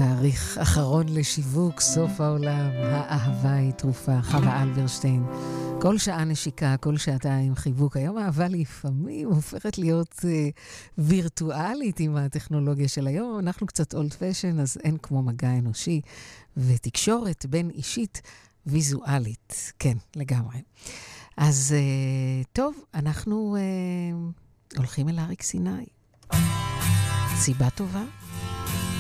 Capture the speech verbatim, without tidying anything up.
תאריך אחרון לשיווק, סוף העולם, האהבה היא תרופה, חווה אלברשטיין. כל שעה נשיקה, כל שעתיים חיבוק. היום האהבה לפעמים הופכת להיות אה, וירטואלית עם הטכנולוגיה של היום. אנחנו קצת אולד פשן, אז אין כמו מגע אנושי ותקשורת בין אישית ויזואלית. כן, לגמרי. אז אה, טוב, אנחנו אה, הולכים אל אריק סיני. סיבה טובה?